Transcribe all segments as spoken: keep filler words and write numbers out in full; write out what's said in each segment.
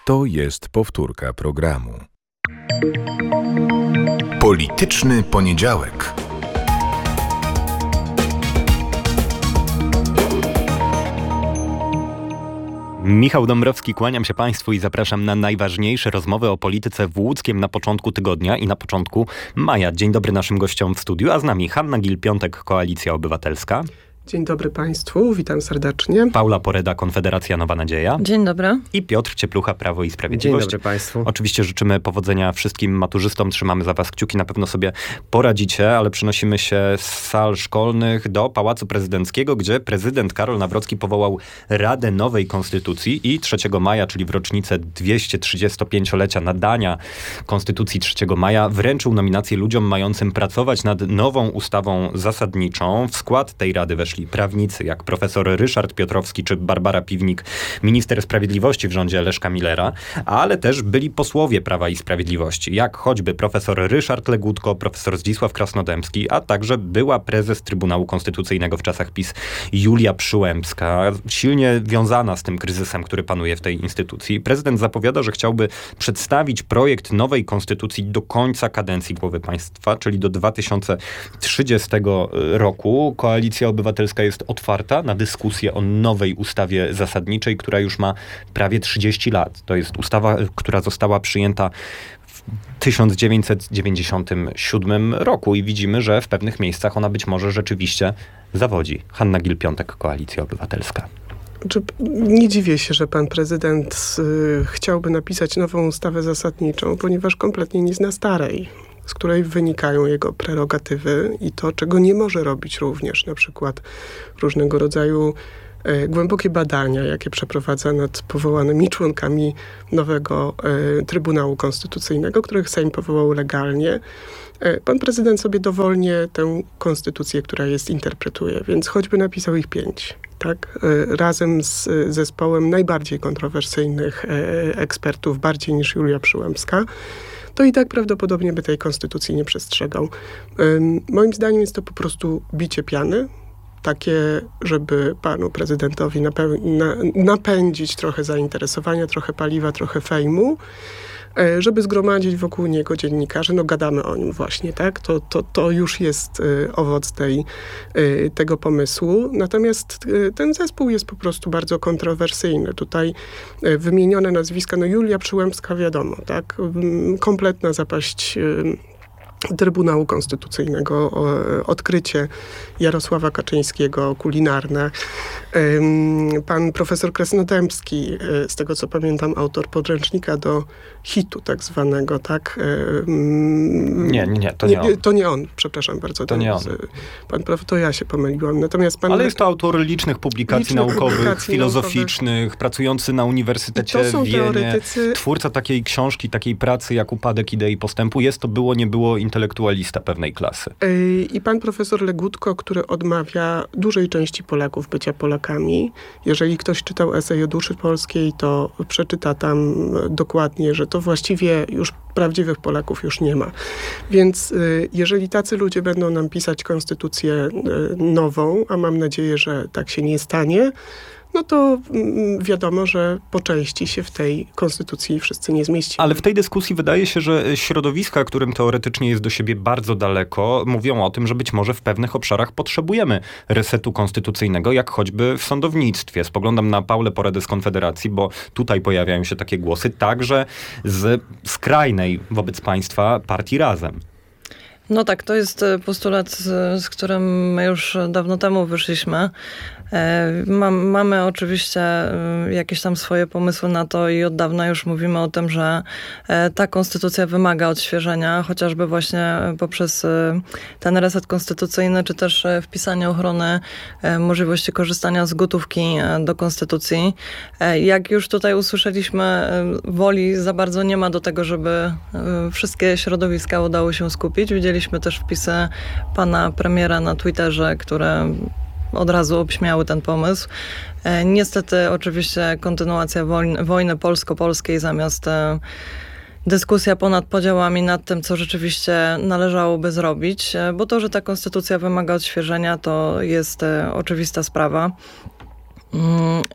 To jest powtórka programu. Polityczny poniedziałek. Michał Dąbrowski, kłaniam się Państwu i zapraszam na najważniejsze rozmowy o polityce w Łódzkiem na początku tygodnia i na początku maja. Dzień dobry naszym gościom w studiu, a z nami Hanna Gill-Piątek, Koalicja Obywatelska. Dzień dobry Państwu, witam serdecznie. Paula Poreda, Konfederacja Nowa Nadzieja. Dzień dobry. I Piotr Cieplucha, Prawo i Sprawiedliwość. Dzień dobry Państwu. Oczywiście życzymy powodzenia wszystkim maturzystom, trzymamy za Was kciuki, na pewno sobie poradzicie, ale przenosimy się z sal szkolnych do Pałacu Prezydenckiego, gdzie prezydent Karol Nawrocki powołał Radę Nowej Konstytucji i trzeciego maja, czyli w rocznicę dwieście trzydziestopięciolecia nadania Konstytucji trzeciego maja, wręczył nominację ludziom mającym pracować nad nową ustawą zasadniczą. W skład tej rady weszli prawnicy, jak profesor Ryszard Piotrowski czy Barbara Piwnik, minister sprawiedliwości w rządzie Leszka Millera, ale też byli posłowie Prawa i Sprawiedliwości, jak choćby profesor Ryszard Legutko, profesor Zdzisław Krasnodębski, a także była prezes Trybunału Konstytucyjnego w czasach PiS Julia Przyłębska, silnie wiązana z tym kryzysem, który panuje w tej instytucji. Prezydent zapowiada, że chciałby przedstawić projekt nowej konstytucji do końca kadencji głowy państwa, czyli do dwa tysiące trzydziestego roku. Koalicja Obywatelska jest otwarta na dyskusję o nowej ustawie zasadniczej, która już ma prawie trzydzieści lat. To jest ustawa, która została przyjęta w tysiąc dziewięćset dziewięćdziesiątym siódmym roku i widzimy, że w pewnych miejscach ona być może rzeczywiście zawodzi. Hanna Gill-Piątek, Koalicja Obywatelska. Nie dziwię się, że pan prezydent y, chciałby napisać nową ustawę zasadniczą, ponieważ kompletnie nie zna starej, z której wynikają jego prerogatywy i to, czego nie może robić również, na przykład różnego rodzaju e, głębokie badania, jakie przeprowadza nad powołanymi członkami nowego e, Trybunału Konstytucyjnego, których Sejm powołał legalnie. E, pan prezydent sobie dowolnie tę konstytucję, która jest, interpretuje, więc choćby napisał ich pięć. Tak, e, razem z zespołem najbardziej kontrowersyjnych e, ekspertów, bardziej niż Julia Przyłębska, to i tak prawdopodobnie by tej konstytucji nie przestrzegał. Um, moim zdaniem jest to po prostu bicie piany, takie, żeby panu prezydentowi napeł- na, napędzić trochę zainteresowania, trochę paliwa, trochę fejmu, e, żeby zgromadzić wokół niego dziennikarzy. No gadamy o nim właśnie, tak? To, to, to już jest e, owoc tej, e, tego pomysłu. Natomiast e, ten zespół jest po prostu bardzo kontrowersyjny. Tutaj e, wymienione nazwiska, no Julia Przyłębska wiadomo, tak? Kompletna zapaść e, Trybunału Konstytucyjnego, odkrycie Jarosława Kaczyńskiego, kulinarne. Pan profesor Krasnodębski, z tego co pamiętam, autor podręcznika do hitu tak zwanego, tak? Nie, nie, nie, to nie on. To nie on, przepraszam bardzo. To nie on. Pan prof, to ja się pomyliłam. Natomiast pan... Ale jest to autor licznych publikacji licznych naukowych, publikacji filozoficznych, naukowych. Pracujący na Uniwersytecie w Wienie. Teoretycy... Twórca takiej książki, takiej pracy jak Upadek idei postępu. Jest to było, nie było intelektualista pewnej klasy. I pan profesor Legutko, który odmawia dużej części Polaków bycia Polakami. Jeżeli ktoś czytał esej o duszy polskiej, to przeczyta tam dokładnie, że to właściwie już prawdziwych Polaków już nie ma. Więc jeżeli tacy ludzie będą nam pisać konstytucję nową, a mam nadzieję, że tak się nie stanie, no to wiadomo, że po części się w tej konstytucji wszyscy nie zmieścimy. Ale w tej dyskusji wydaje się, że środowiska, którym teoretycznie jest do siebie bardzo daleko, mówią o tym, że być może w pewnych obszarach potrzebujemy resetu konstytucyjnego, jak choćby w sądownictwie. Spoglądam na Paulę Poredę z Konfederacji, bo tutaj pojawiają się takie głosy, także z skrajnej wobec państwa partii Razem. No tak, to jest postulat, z, z którym my już dawno temu wyszliśmy. Mam, mamy oczywiście jakieś tam swoje pomysły na to i od dawna już mówimy o tym, że ta konstytucja wymaga odświeżenia, chociażby właśnie poprzez ten reset konstytucyjny, czy też wpisanie ochrony możliwości korzystania z gotówki do konstytucji. Jak już tutaj usłyszeliśmy, woli za bardzo nie ma do tego, żeby wszystkie środowiska udało się skupić. Widzieliśmy też wpisy pana premiera na Twitterze, które od razu obśmiały ten pomysł. Niestety oczywiście kontynuacja wojny, wojny polsko-polskiej zamiast dyskusja ponad podziałami nad tym, co rzeczywiście należałoby zrobić, bo to, że ta konstytucja wymaga odświeżenia, to jest oczywista sprawa.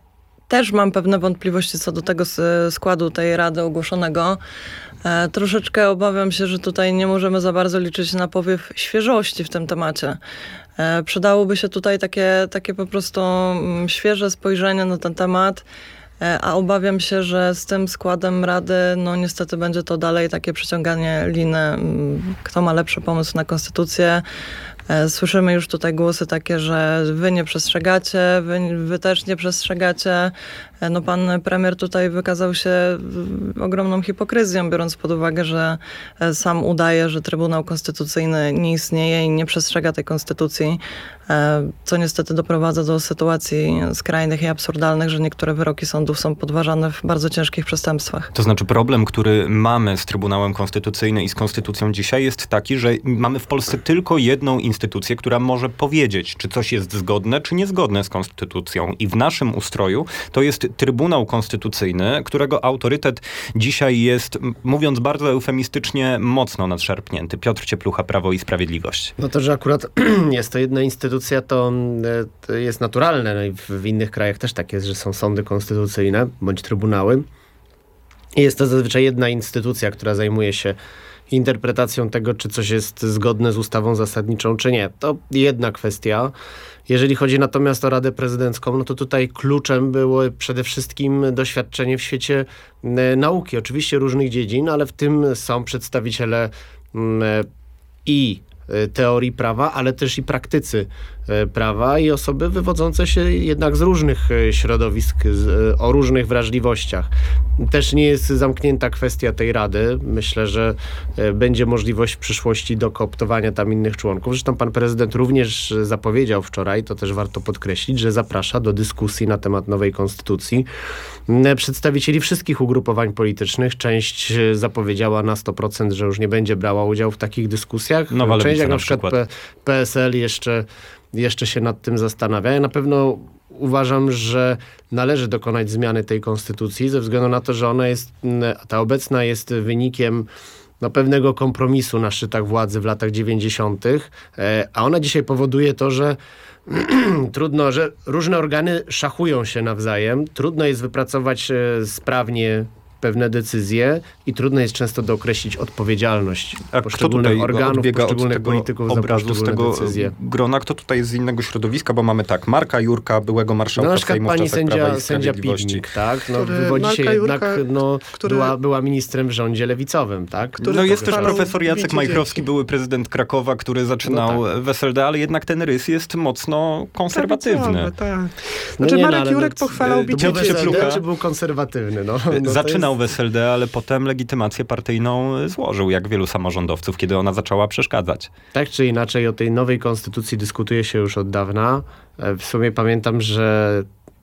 też mam pewne wątpliwości co do tego składu tej Rady ogłoszonego. E, troszeczkę obawiam się, że tutaj nie możemy za bardzo liczyć na powiew świeżości w tym temacie. E, przydałoby się tutaj takie, takie po prostu mm, świeże spojrzenie na ten temat, e, a obawiam się, że z tym składem Rady, no niestety będzie to dalej takie przeciąganie liny, mm, kto ma lepszy pomysł na konstytucję. Słyszymy już tutaj głosy takie, że wy nie przestrzegacie, wy, wy też nie przestrzegacie. No pan premier tutaj wykazał się ogromną hipokryzją, biorąc pod uwagę, że sam udaje, że Trybunał Konstytucyjny nie istnieje i nie przestrzega tej konstytucji, co niestety doprowadza do sytuacji skrajnych i absurdalnych, że niektóre wyroki sądów są podważane w bardzo ciężkich przestępstwach. To znaczy problem, który mamy z Trybunałem Konstytucyjnym i z konstytucją dzisiaj jest taki, że mamy w Polsce tylko jedną instytucję, która może powiedzieć, czy coś jest zgodne, czy niezgodne z konstytucją. I w naszym ustroju to jest Trybunał Konstytucyjny, którego autorytet dzisiaj jest, mówiąc bardzo eufemistycznie, mocno nadszarpnięty. Piotr Cieplucha, Prawo i Sprawiedliwość. No to, że akurat jest to jedna instytucja, to, to jest naturalne. No i w, w innych krajach też tak jest, że są sądy konstytucyjne bądź trybunały. I jest to zazwyczaj jedna instytucja, która zajmuje się interpretacją tego, czy coś jest zgodne z ustawą zasadniczą, czy nie. To jedna kwestia. Jeżeli chodzi natomiast o Radę Prezydencką, no to tutaj kluczem było przede wszystkim doświadczenie w świecie e, nauki. Oczywiście różnych dziedzin, ale w tym są przedstawiciele m, i teorii prawa, ale też i praktycy prawa i osoby wywodzące się jednak z różnych środowisk, z, o różnych wrażliwościach. Też nie jest zamknięta kwestia tej Rady. Myślę, że będzie możliwość w przyszłości do kooptowania tam innych członków. Zresztą pan prezydent również zapowiedział wczoraj, to też warto podkreślić, że zaprasza do dyskusji na temat nowej konstytucji przedstawicieli wszystkich ugrupowań politycznych. Część zapowiedziała na sto procent, że już nie będzie brała udziału w takich dyskusjach. Nowa Część, jak na na przykład, przykład. P- PSL jeszcze jeszcze się nad tym zastanawia. Ja na pewno uważam, że należy dokonać zmiany tej konstytucji ze względu na to, że ona jest, ta obecna jest wynikiem no, pewnego kompromisu na szczytach władzy w latach dziewięćdziesiątych, a ona dzisiaj powoduje to, że trudno, że różne organy szachują się nawzajem, trudno jest wypracować sprawnie pewne decyzje i trudno jest często dookreślić odpowiedzialność A poszczególnych kto organów, odbiega poszczególnych od tego polityków obrazu, za z tego decyzje. grona? Kto tutaj jest z innego środowiska? Bo mamy tak, Marka Jurka, byłego marszałka no, na przykład Sejmu w pani czasach Prawa sędzia, i sędzia Sprawiedliwości. Piwnik, tak? No, Który- wywodzi się Marka jednak, Jurka, no, który- była, była ministrem w rządzie lewicowym, tak? Który No jest też pochwalał profesor Jacek bicie Majchrowski, dzieci. były prezydent Krakowa, który zaczynał No w S L D, ale jednak ten rys jest mocno konserwatywny. Prawicowe, tak. No Znaczy nie, no, Marek ale Jurek no, pochwalał y, bicie Piotr Był dzieci. Cieplucha. czy był konserwatywny? No, no to Zaczynał jest... w S L D, ale potem legitymację partyjną złożył, jak wielu samorządowców, kiedy ona zaczęła przeszkadzać. Tak czy inaczej o tej nowej konstytucji dyskutuje się już od dawna. W sumie pamiętam, że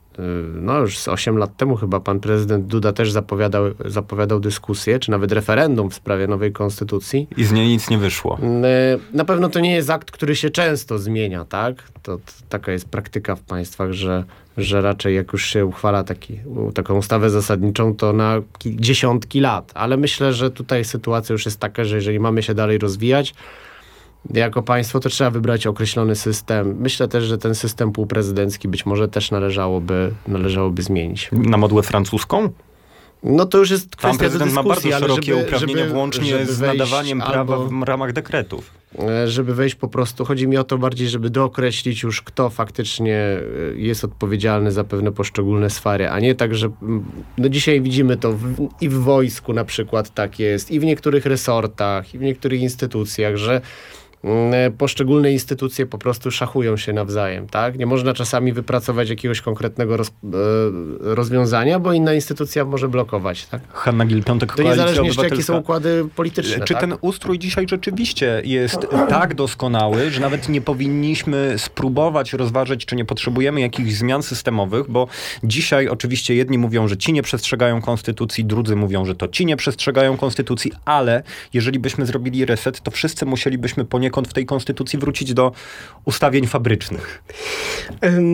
no już z osiem lat temu chyba pan prezydent Duda też zapowiadał, zapowiadał dyskusję, czy nawet referendum w sprawie nowej konstytucji. I z niej nic nie wyszło. Na pewno to nie jest akt, który się często zmienia, tak? To, to taka jest praktyka w państwach, że, że raczej jak już się uchwala taki, taką ustawę zasadniczą, to na ki- dziesiątki lat. Ale myślę, że tutaj sytuacja już jest taka, że jeżeli mamy się dalej rozwijać jako państwo, to trzeba wybrać określony system. Myślę też, że ten system półprezydencki być może też należałoby, należałoby zmienić. Na modłę francuską? No to już jest Pan kwestia do prezydent ma dyskusji, bardzo ale szerokie żeby, uprawnienia, żeby, włącznie żeby z wejść nadawaniem prawa albo, w ramach dekretów. żeby wejść po prostu, chodzi mi o to bardziej, żeby dookreślić już, kto faktycznie jest odpowiedzialny za pewne poszczególne sfery, a nie tak, że no dzisiaj widzimy to w, i w wojsku na przykład tak jest, i w niektórych resortach, i w niektórych instytucjach, że poszczególne instytucje po prostu szachują się nawzajem, tak? Nie można czasami wypracować jakiegoś konkretnego roz, rozwiązania, bo inna instytucja może blokować, tak? Hanna Gil-Piątek, To Koalicja niezależnie jeszcze, jakie Obywatelska. są układy polityczne, Czy tak? ten ustrój dzisiaj rzeczywiście jest tak doskonały, że nawet nie powinniśmy spróbować rozważyć, czy nie potrzebujemy jakichś zmian systemowych, bo dzisiaj oczywiście jedni mówią, że ci nie przestrzegają konstytucji, drudzy mówią, że to ci nie przestrzegają konstytucji, ale jeżeli byśmy zrobili reset, to wszyscy musielibyśmy poniekąd w tej konstytucji wrócić do ustawień fabrycznych. Ym,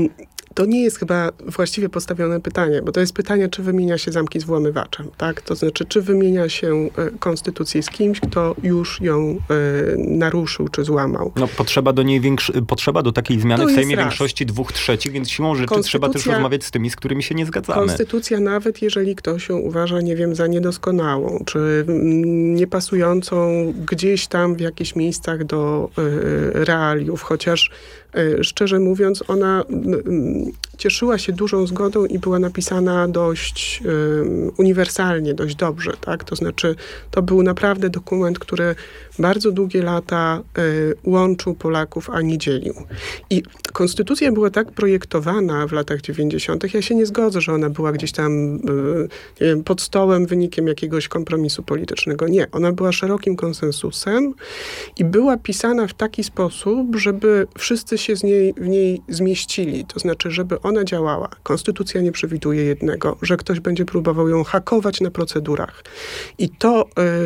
To nie jest chyba właściwie postawione pytanie, bo to jest pytanie, czy wymienia się zamki z włamywaczem, tak? To znaczy, czy wymienia się konstytucję z kimś, kto już ją y, naruszył, czy złamał. No, potrzeba do niej większy, potrzeba do takiej zmiany To w jest Sejmie raz. większości dwóch trzecich, więc siłą rzeczy trzeba też rozmawiać z tymi, z którymi się nie zgadzamy. Konstytucja, nawet jeżeli ktoś ją uważa, nie wiem, za niedoskonałą, czy mm, niepasującą gdzieś tam w jakichś miejscach do y, realiów, chociaż y, szczerze mówiąc, ona y, cieszyła się dużą zgodą i była napisana dość y, uniwersalnie, dość dobrze, tak? To znaczy, to był naprawdę dokument, który bardzo długie lata y, łączył Polaków, a nie dzielił. I konstytucja była tak projektowana w latach dziewięćdziesiątych. Ja się nie zgodzę, że ona była gdzieś tam y, nie wiem, pod stołem wynikiem jakiegoś kompromisu politycznego. Nie, ona była szerokim konsensusem i była pisana w taki sposób, żeby wszyscy się z niej, w niej zmieścili. To znaczy, żeby ona działała. Konstytucja nie przewiduje jednego, że ktoś będzie próbował ją hakować na procedurach. I to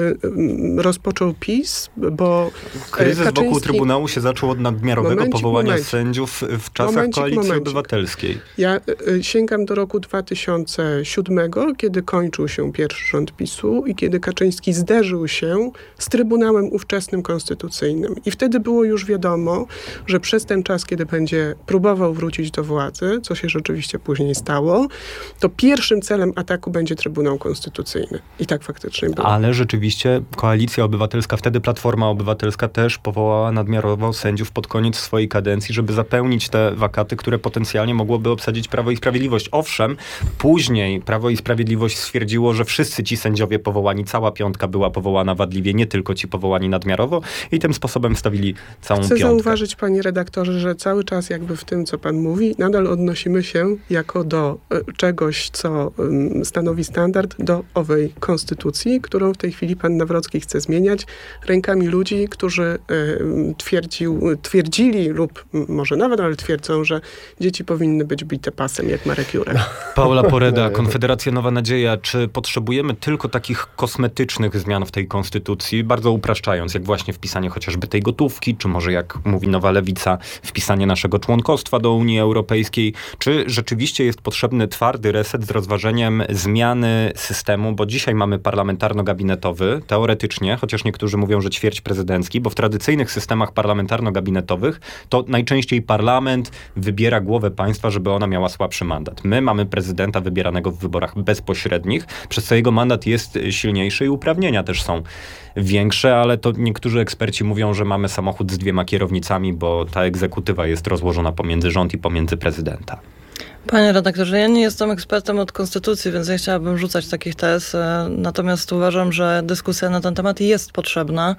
y, rozpoczął PiS, bo Kryzys Kaczyński... wokół Trybunału się zaczął od nadmiarowego Momencik, powołania momencik. sędziów w czasach Momencik, Koalicji momencik. Obywatelskiej. Ja y, sięgam do roku dwa tysiące siódmego, kiedy kończył się pierwszy rząd PiSu i kiedy Kaczyński zderzył się z Trybunałem ówczesnym konstytucyjnym. I wtedy było już wiadomo, że przez ten czas, kiedy będzie próbował wrócić do władzy, co się rzeczywiście później stało, to pierwszym celem ataku będzie Trybunał Konstytucyjny. I tak faktycznie było. Ale rzeczywiście Koalicja Obywatelska, wtedy Platforma Obywatelska też powołała nadmiarowo sędziów pod koniec swojej kadencji, żeby zapełnić te wakaty, które potencjalnie mogłoby obsadzić Prawo i Sprawiedliwość. Owszem, później Prawo i Sprawiedliwość stwierdziło, że wszyscy ci sędziowie powołani, cała piątka była powołana wadliwie, nie tylko ci powołani nadmiarowo i tym sposobem wstawili całą Chcę piątkę. zauważyć, panie redaktorze, że cały czas jakby w tym, co pan mówi, nadal odnosimy się jako do y, czegoś, co y, stanowi standard, do owej konstytucji, którą w tej chwili pan Nawrocki chce zmieniać rękami ludzi, którzy y, twierdził, twierdzili lub m, może nawet, ale twierdzą, że dzieci powinny być bite pasem, jak Marek Jurek. Paula Poreda, Konfederacja Nowa Nadzieja. Czy potrzebujemy tylko takich kosmetycznych zmian w tej konstytucji, bardzo upraszczając, jak właśnie wpisanie chociażby tej gotówki, czy może jak mówi Nowa Lewica, wpisanie naszego członkostwa do Unii Europejskiej? Czy rzeczywiście jest potrzebny twardy reset z rozważeniem zmiany systemu, bo dzisiaj mamy parlamentarno-gabinetowy, teoretycznie, chociaż niektórzy mówią, że ćwierć prezydencki, bo w tradycyjnych systemach parlamentarno-gabinetowych to najczęściej parlament wybiera głowę państwa, żeby ona miała słabszy mandat. My mamy prezydenta wybieranego w wyborach bezpośrednich, przez co jego mandat jest silniejszy i uprawnienia też są większe, ale to niektórzy eksperci mówią, że mamy samochód z dwiema kierownicami, bo ta egzekutywa jest rozłożona pomiędzy rząd i pomiędzy prezydenta. Panie redaktorze, ja nie jestem ekspertem od konstytucji, więc nie chciałabym rzucać takich tez. Natomiast uważam, że dyskusja na ten temat jest potrzebna.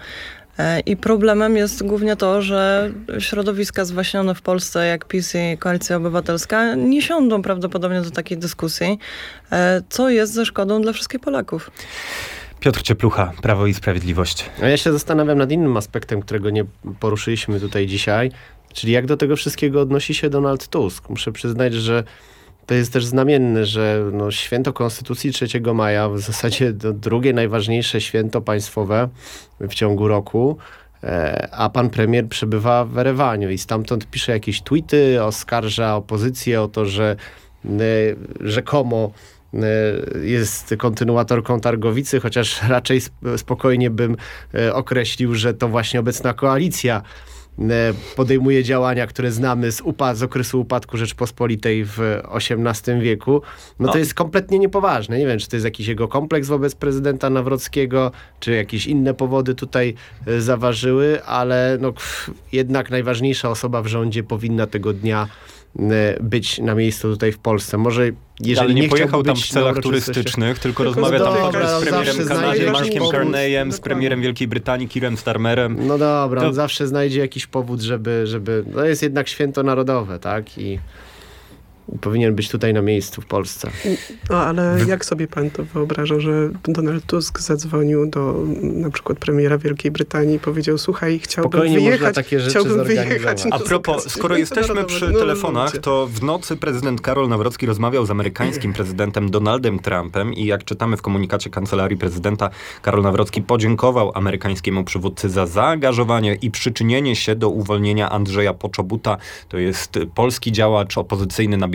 I problemem jest głównie to, że środowiska zwaśnione w Polsce, jak PiS i Koalicja Obywatelska, nie siądą prawdopodobnie do takiej dyskusji, co jest ze szkodą dla wszystkich Polaków. Piotr Cieplucha, Prawo i Sprawiedliwość. A ja się zastanawiam nad innym aspektem, którego nie poruszyliśmy tutaj dzisiaj, czyli jak do tego wszystkiego odnosi się Donald Tusk. Muszę przyznać, że to jest też znamienne, że no, święto Konstytucji trzeciego maja, w zasadzie to drugie najważniejsze święto państwowe w ciągu roku, e, a pan premier przebywa w Erewaniu i stamtąd pisze jakieś tweety, oskarża opozycję o to, że e, rzekomo jest kontynuatorką Targowicy, chociaż raczej spokojnie bym określił, że to właśnie obecna koalicja podejmuje działania, które znamy z, upa- z okresu upadku Rzeczpospolitej w osiemnastym wieku. No to No. jest kompletnie niepoważne. Nie wiem, czy to jest jakiś jego kompleks wobec prezydenta Nawrockiego, czy jakieś inne powody tutaj e, zaważyły, ale no, pff, jednak najważniejsza osoba w rządzie powinna tego dnia e, być na miejscu tutaj w Polsce. Może jeżeli Ale nie, nie pojechał chciałby tam być w celach na uroczystości- turystycznych, tylko, Tylko rozmawia tam dobra, chociaż z on premierem zawsze Kanady, znajdzie Markiem jakiś Carneyem, z powód. premierem Wielkiej Brytanii, Keirem Starmerem. No dobra, To- on zawsze znajdzie jakiś powód, żeby, żeby... No jest jednak święto narodowe, tak? I, i powinien być tutaj na miejscu w Polsce. No, ale jak sobie pan to wyobraża, że Donald Tusk zadzwonił do na przykład premiera Wielkiej Brytanii i powiedział, słuchaj, chciałbym Spokojnie można wyjechać, takie rzeczy chciałbym zorganizować. wyjechać na A propos, wakacje skoro jesteśmy międzynarodowe. przy No, telefonach, ludzie. to w nocy prezydent Karol Nawrocki rozmawiał z amerykańskim prezydentem Donaldem Trumpem i jak czytamy w komunikacie Kancelarii Prezydenta, Karol Nawrocki podziękował amerykańskiemu przywódcy za zaangażowanie i przyczynienie się do uwolnienia Andrzeja Poczobuta. To jest polski działacz opozycyjny na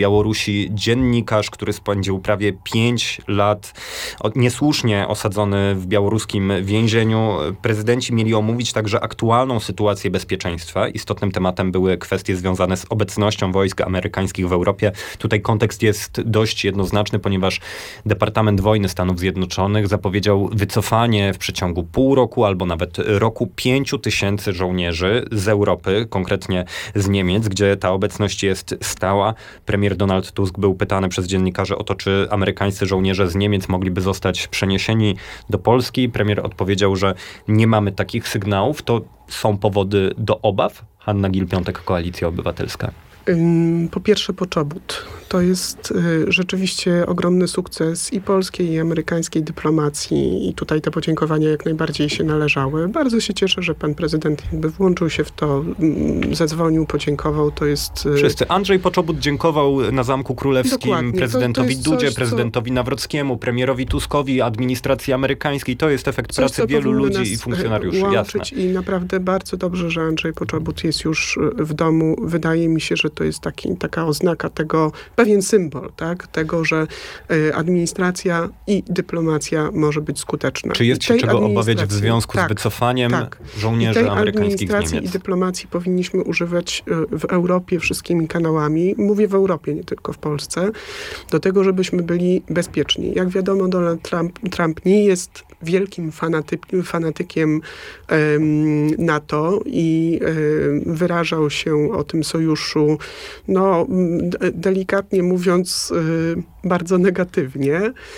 Białorusi dziennikarz, który spędził prawie pięć lat niesłusznie osadzony w białoruskim więzieniu. Prezydenci mieli omówić także aktualną sytuację bezpieczeństwa. Istotnym tematem były kwestie związane z obecnością wojsk amerykańskich w Europie. Tutaj kontekst jest dość jednoznaczny, ponieważ Departament Wojny Stanów Zjednoczonych zapowiedział wycofanie w przeciągu pół roku albo nawet roku pięciu tysięcy żołnierzy z Europy, konkretnie z Niemiec, gdzie ta obecność jest stała. Premier Donald Tusk był pytany przez dziennikarzy o to, czy amerykańscy żołnierze z Niemiec mogliby zostać przeniesieni do Polski. Premier odpowiedział, że nie mamy takich sygnałów. To są powody do obaw? Hanna Gill-Piątek, Koalicja Obywatelska. Po pierwsze poczobut. To jest y, rzeczywiście ogromny sukces i polskiej, i amerykańskiej dyplomacji i tutaj te podziękowania jak najbardziej się należały. Bardzo się cieszę, że pan prezydent jakby włączył się w to, y, zadzwonił, podziękował. To jest... Y... Wszyscy. Andrzej Poczobut dziękował na Zamku Królewskim Dokładnie. prezydentowi to, to Dudzie, coś, prezydentowi co... Nawrockiemu, premierowi Tuskowi, administracji amerykańskiej. To jest efekt coś, pracy wielu ludzi i nas funkcjonariuszy. łączyć Jasne. I naprawdę bardzo dobrze, że Andrzej Poczobut jest już w domu. Wydaje mi się, że to jest taki, taka oznaka tego, pewien symbol, tak? Tego, że y, administracja i dyplomacja może być skuteczna. Czy jest się czego obawiać w związku tak, z wycofaniem tak. żołnierzy I tej amerykańskich z administracji Niemiec? i dyplomacji powinniśmy używać y, w Europie wszystkimi kanałami. Mówię w Europie, nie tylko w Polsce. Do tego, żebyśmy byli bezpieczni. Jak wiadomo, Donald Trump, Trump nie jest wielkim fanaty, fanatykiem um, NATO i um, wyrażał się o tym sojuszu, no d- delikatnie mówiąc, y, bardzo negatywnie.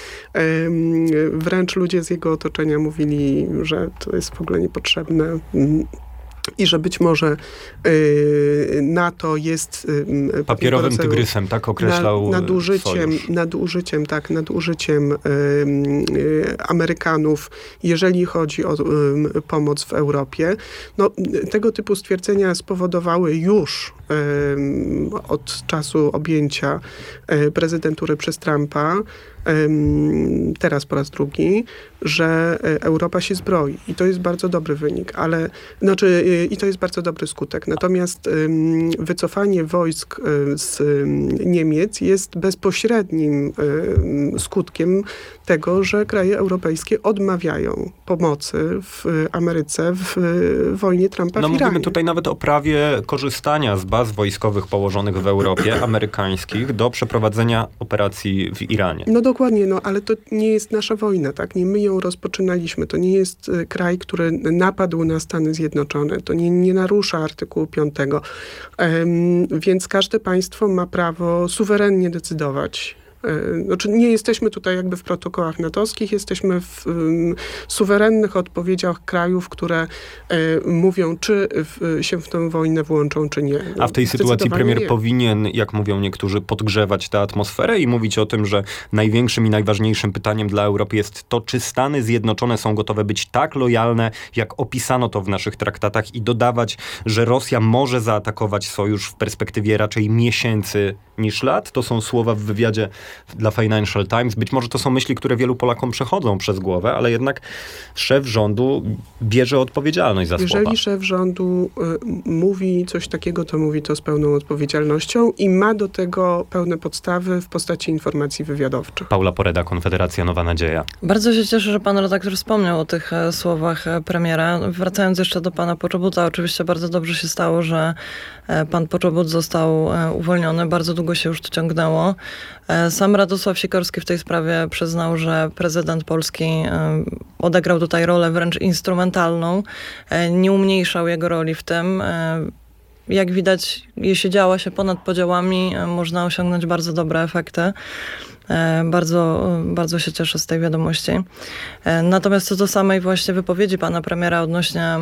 Um, wręcz ludzie z jego otoczenia mówili, że to jest w ogóle niepotrzebne. Um, I że być może y, NATO jest y, papierowym rodzaju, tygrysem, tak określał nad, nadużyciem, sojusz. nadużyciem, tak, nadużyciem y, y, Amerykanów, jeżeli chodzi o y, pomoc w Europie. No, tego typu stwierdzenia spowodowały już y, od czasu objęcia y, prezydentury przez Trumpa, teraz po raz drugi, że Europa się zbroi. I to jest bardzo dobry wynik, ale znaczy i to jest bardzo dobry skutek. Natomiast um, wycofanie wojsk um, z um, Niemiec jest bezpośrednim um, skutkiem tego, że kraje europejskie odmawiają pomocy w Ameryce w, w wojnie Trumpa No w Iranie. mówimy tutaj nawet o prawie korzystania z baz wojskowych położonych w Europie, amerykańskich, do przeprowadzenia operacji w Iranie. No dokładnie, no ale to nie jest nasza wojna, tak? Nie my ją rozpoczynaliśmy. To nie jest y, kraj, który napadł na Stany Zjednoczone. To nie, nie narusza artykułu piątego. Um, więc każde państwo ma prawo suwerennie decydować. Znaczy nie jesteśmy tutaj jakby w protokołach natowskich, jesteśmy w um, suwerennych odpowiedziach krajów, które y, mówią, czy w, się w tę wojnę włączą, czy nie. A w tej sytuacji premier nie. powinien, jak mówią niektórzy, podgrzewać tę atmosferę i mówić o tym, że największym i najważniejszym pytaniem dla Europy jest to, czy Stany Zjednoczone są gotowe być tak lojalne, jak opisano to w naszych traktatach, i dodawać, że Rosja może zaatakować sojusz w perspektywie raczej miesięcy niż lat. To są słowa w wywiadzie dla Financial Times. Być może to są myśli, które wielu Polakom przechodzą przez głowę, ale jednak szef rządu bierze odpowiedzialność za Jeżeli słowa. Jeżeli szef rządu y, mówi coś takiego, to mówi to z pełną odpowiedzialnością i ma do tego pełne podstawy w postaci informacji wywiadowczych. Paula Poreda, Konfederacja Nowa Nadzieja. Bardzo się cieszę, że pan redaktor wspomniał o tych e, słowach e, premiera. Wracając jeszcze do pana Poczobuta, oczywiście bardzo dobrze się stało, że e, pan Poczobut został e, uwolniony. Bardzo długo się już to ciągnęło. E, sam Radosław Sikorski w tej sprawie przyznał, że prezydent Polski e, odegrał tutaj rolę wręcz instrumentalną. E, nie umniejszał jego roli w tym. E, Jak widać, jeśli działa się ponad podziałami, można osiągnąć bardzo dobre efekty. Bardzo, bardzo się cieszę z tej wiadomości. Natomiast co do samej właśnie wypowiedzi pana premiera odnośnie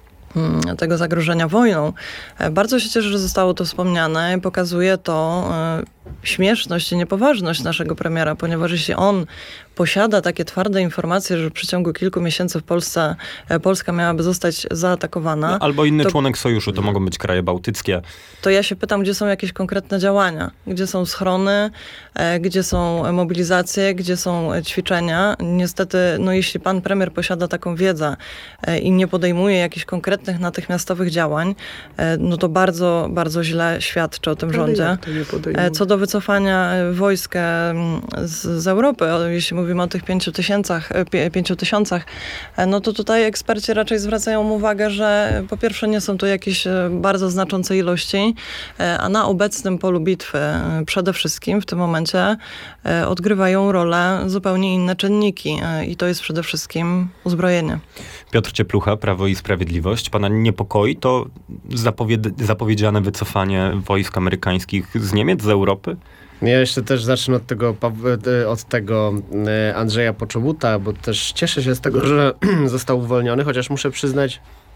tego zagrożenia wojną, bardzo się cieszę, że zostało to wspomniane. Pokazuje to śmieszność i niepoważność naszego premiera, ponieważ jeśli on posiada takie twarde informacje, że w przeciągu kilku miesięcy w Polsce Polska miałaby zostać zaatakowana. No, albo inny to, członek sojuszu, to mogą być kraje bałtyckie. To ja się pytam, gdzie są jakieś konkretne działania? Gdzie są schrony, e, gdzie są mobilizacje, gdzie są ćwiczenia? Niestety, no jeśli pan premier posiada taką wiedzę e, i nie podejmuje jakichś konkretnych, natychmiastowych działań, e, no to bardzo, bardzo źle świadczy o tym Ale rządzie. jak to nie podejmuje? E, co do wycofania wojsk e, z, z Europy, o, jeśli mówimy o tych pięciu tysiącach, e, pie, pięciu tysiącach, e, no to tutaj eksperci raczej zwracają uwagę, że po pierwsze nie są to jakieś e, bardzo znaczące ilości, e, a na obecnym polu bitwy e, przede wszystkim w tym momencie e, odgrywają rolę zupełnie inne czynniki e, i to jest przede wszystkim uzbrojenie. Piotr Cieplucha, Prawo i Sprawiedliwość. Pana niepokoi to zapowied- zapowiedziane wycofanie wojsk amerykańskich z Niemiec, z Europy? Ja jeszcze też zacznę od tego, od tego Andrzeja Poczobuta, bo też cieszę się z tego, że został uwolniony, chociaż muszę przyznać,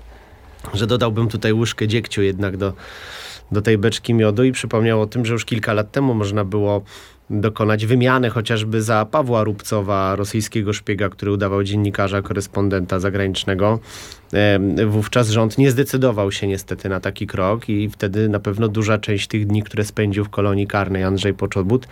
że dodałbym tutaj łyżkę dziegciu jednak do, do tej beczki miodu i przypomniał o tym, że już kilka lat temu można było dokonać wymiany chociażby za Pawła Rubcowa, rosyjskiego szpiega, który udawał dziennikarza, korespondenta zagranicznego. Wówczas rząd nie zdecydował się niestety na taki krok i wtedy na pewno duża część tych dni, które spędził w kolonii karnej Andrzej Poczobut,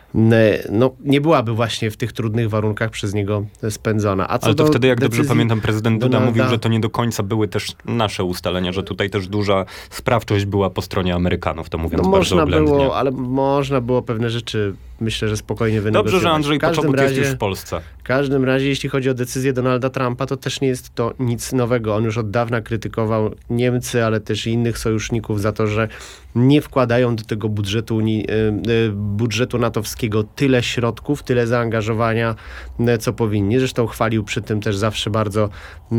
no, nie byłaby właśnie w tych trudnych warunkach przez niego spędzona. A co Ale to do wtedy, jak dobrze decyzji pamiętam, prezydent Duda Donalda... mówił, że to nie do końca były też nasze ustalenia, że tutaj też duża sprawczość była po stronie Amerykanów, to mówiąc No, bardzo można oględnie. było, ale można było pewne rzeczy, myślę, że spokojnie wynegocjować. Dobrze, że Andrzej W każdym Poczobut jest razie- już w Polsce. W każdym razie, jeśli chodzi o decyzję Donalda Trumpa, to też nie jest to nic nowego. On już od dawna krytykował Niemcy, ale też i innych sojuszników za to, że nie wkładają do tego budżetu, Unii, budżetu natowskiego tyle środków, tyle zaangażowania, co powinni. Zresztą chwalił przy tym też zawsze bardzo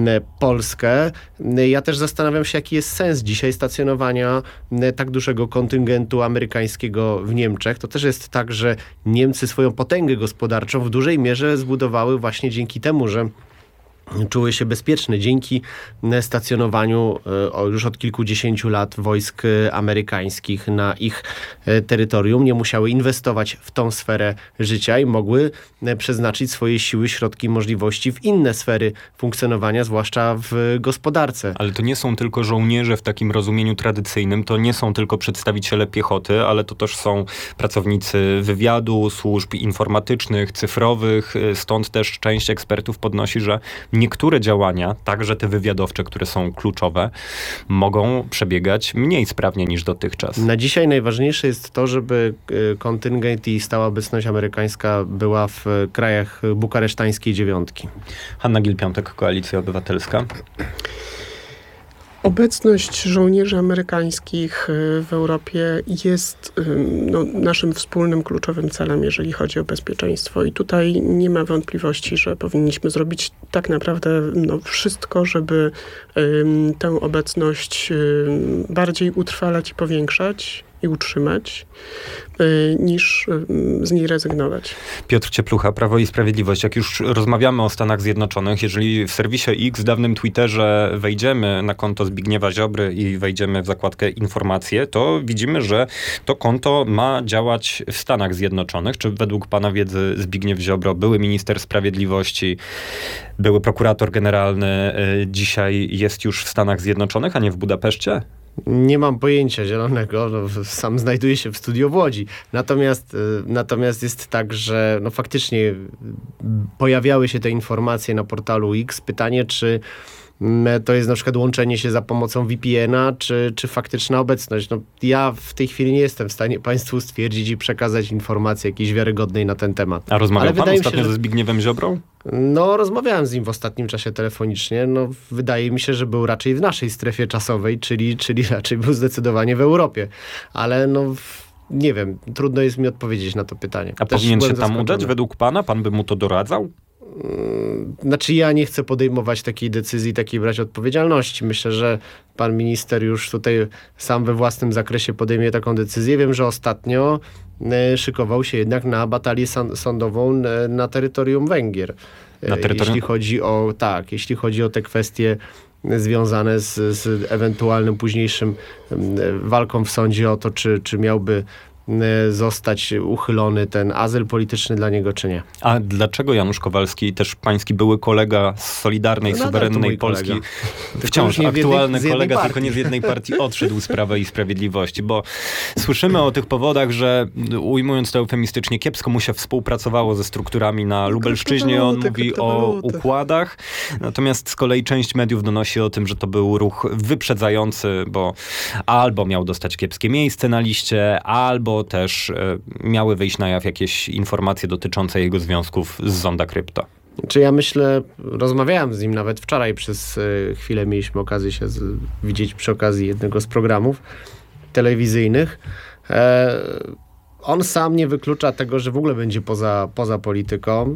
Polskę. Ja też zastanawiam się, jaki jest sens dzisiaj stacjonowania tak dużego kontyngentu amerykańskiego w Niemczech. To też jest tak, że Niemcy swoją potęgę gospodarczą w dużej mierze zbudowały właśnie dzięki temu, że czuły się bezpieczne dzięki stacjonowaniu już od kilkudziesięciu lat wojsk amerykańskich na ich terytorium. Nie musiały inwestować w tą sferę życia i mogły przeznaczyć swoje siły, środki, możliwości w inne sfery funkcjonowania, zwłaszcza w gospodarce. Ale to nie są tylko żołnierze w takim rozumieniu tradycyjnym, to nie są tylko przedstawiciele piechoty, ale to też są pracownicy wywiadu, służb informatycznych, cyfrowych. Stąd też część ekspertów podnosi, że niektóre działania, także te wywiadowcze, które są kluczowe, mogą przebiegać mniej sprawnie niż dotychczas. Na dzisiaj najważniejsze jest to, żeby kontyngent i stała obecność amerykańska była w krajach bukaresztańskiej dziewiątki. Hanna Gill-Piątek, Koalicja Obywatelska. Obecność żołnierzy amerykańskich w Europie jest no, naszym wspólnym kluczowym celem, jeżeli chodzi o bezpieczeństwo. I tutaj nie ma wątpliwości, że powinniśmy zrobić tak naprawdę no, wszystko, żeby um, tę obecność um, bardziej utrwalać i powiększać i utrzymać, y, niż y, z niej rezygnować. Piotr Cieplucha, Prawo i Sprawiedliwość. Jak już rozmawiamy o Stanach Zjednoczonych, jeżeli w serwisie X, w dawnym Twitterze wejdziemy na konto Zbigniewa Ziobry i wejdziemy w zakładkę informacje, to widzimy, że to konto ma działać w Stanach Zjednoczonych. Czy według pana wiedzy Zbigniew Ziobro, były minister sprawiedliwości, były prokurator generalny, y, dzisiaj jest już w Stanach Zjednoczonych, a nie w Budapeszcie? Nie mam pojęcia zielonego, no, sam znajduję się w studiu w Łodzi. Natomiast, y, natomiast jest tak, że no, faktycznie pojawiały się te informacje na portalu X. Pytanie, czy to jest na przykład łączenie się za pomocą V P N a, czy, czy faktyczna obecność. No, ja w tej chwili nie jestem w stanie państwu stwierdzić i przekazać informacji jakiejś wiarygodnej na ten temat. A rozmawiał Ale pan wydaje mi ostatnio się, że- ze Zbigniewem Ziobrą? No, rozmawiałem z nim w ostatnim czasie telefonicznie. No, wydaje mi się, że był raczej w naszej strefie czasowej, czyli, czyli raczej był zdecydowanie w Europie. Ale no, w, nie wiem, trudno jest mi odpowiedzieć na to pytanie. A Też powinien się byłem tam zaskoczony. udać według pana? Pan by mu to doradzał? Znaczy ja nie chcę podejmować takiej decyzji, takiej brać odpowiedzialności. Myślę, że pan minister już tutaj sam we własnym zakresie podejmie taką decyzję. Wiem, że ostatnio e, szykował się jednak na batalię san- sądową e, na terytorium Węgier. E, Na terytorium- Jeśli chodzi o, tak, jeśli chodzi o te kwestie związane z, z ewentualnym późniejszym e, walką w sądzie o to, czy, czy miałby zostać uchylony ten azyl polityczny dla niego, czy nie. A dlaczego Janusz Kowalski, też pański były kolega z Solidarnej, No nadal to Suwerennej mój Polski, kolega. wciąż już nie w jednej- aktualny z jednej kolega, partii. tylko nie z jednej partii, odszedł z Prawa i Sprawiedliwości, bo słyszymy o tych powodach, że ujmując to eufemistycznie, kiepsko mu się współpracowało ze strukturami na Lubelszczyźnie. On kryptowaluty, mówi o kryptowaluty. układach, natomiast z kolei część mediów donosi o tym, że to był ruch wyprzedzający, bo albo miał dostać kiepskie miejsce na liście, albo też e, miały wyjść na jaw jakieś informacje dotyczące jego związków z Zonda Krypto. Czy ja myślę, rozmawiałem z nim nawet wczoraj, przez y, chwilę mieliśmy okazję się z, widzieć przy okazji jednego z programów telewizyjnych. E, on sam nie wyklucza tego, że w ogóle będzie poza, poza polityką.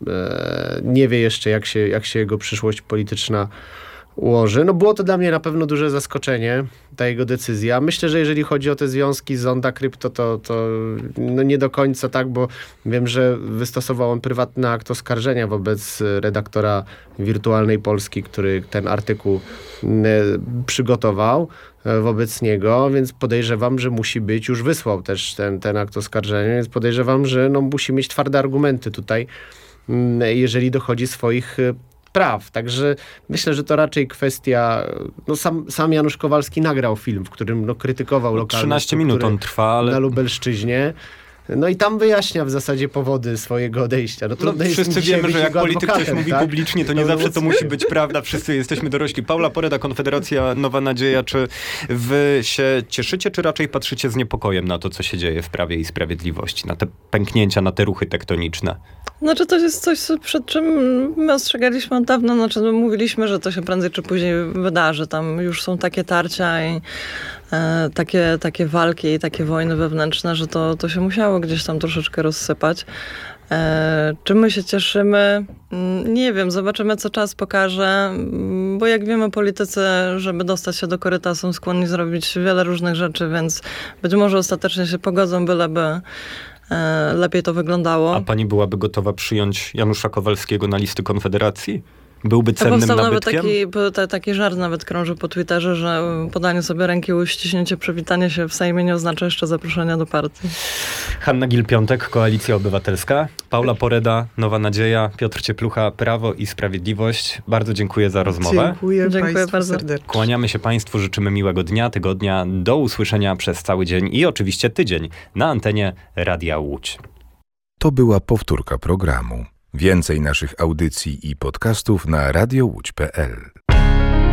E, nie wie jeszcze, jak się, jak się jego przyszłość polityczna ułoży. No było to dla mnie na pewno duże zaskoczenie, ta jego decyzja. Myślę, że jeżeli chodzi o te związki z Zonda Krypto, to, to no nie do końca tak, bo wiem, że wystosował on prywatny akt oskarżenia wobec redaktora Wirtualnej Polski, który ten artykuł e, przygotował e, wobec niego, więc podejrzewam, że musi być, już wysłał też ten, ten akt oskarżenia, więc podejrzewam, że no, musi mieć twarde argumenty tutaj, m, jeżeli dochodzi swoich e, praw. Także myślę, że to raczej kwestia... No sam, sam Janusz Kowalski nagrał film, w którym no, krytykował lokalne trzynaście minut struktury on trwa, ale... na Lubelszczyźnie. No i tam wyjaśnia w zasadzie powody swojego odejścia. No, No, trudno jest wszyscy mi dzisiaj wiemy, być że jak jego polityk coś adwokatem, mówi tak? publicznie, to nie No, zawsze to no, musi być prawda. Wszyscy jesteśmy dorośli. Paula Poreda, Konfederacja, Nowa Nadzieja. Czy wy się cieszycie, czy raczej patrzycie z niepokojem na to, co się dzieje w Prawie i Sprawiedliwości? Na te pęknięcia, na te ruchy tektoniczne? Znaczy to jest coś, co- przed czym my ostrzegaliśmy od dawna, znaczy no, mówiliśmy, że to się prędzej czy później wydarzy. Tam już są takie tarcia i e, takie, takie walki i takie wojny wewnętrzne, że to, to się musiało gdzieś tam troszeczkę rozsypać. E, czy my się cieszymy? Mm, Nie wiem, zobaczymy, co czas pokaże, mm, bo jak wiemy, politycy, żeby dostać się do koryta, są skłonni zrobić wiele różnych rzeczy, więc być może ostatecznie się pogodzą, byleby e, lepiej to wyglądało. A pani byłaby gotowa przyjąć Janusza Kowalskiego na listy Konfederacji? Byłby To cennym powstał nawet nabytkiem? taki, był ta- taki żart nawet krąży po Twitterze, że podanie sobie ręki, uściśnięcie, przywitanie się w Sejmie nie oznacza jeszcze zaproszenia do partii. Hanna Gil-Piątek, Koalicja Obywatelska. Paula Poreda, Nowa Nadzieja. Piotr Cieplucha, Prawo i Sprawiedliwość. Bardzo dziękuję za rozmowę. Dziękuję, Dziękuję Państwu bardzo. serdecznie. Kłaniamy się Państwu, życzymy miłego dnia, tygodnia. Do usłyszenia przez cały dzień i oczywiście tydzień na antenie Radia Łódź. To była powtórka programu. Więcej naszych audycji i podcastów na radio łódź kropka pe el.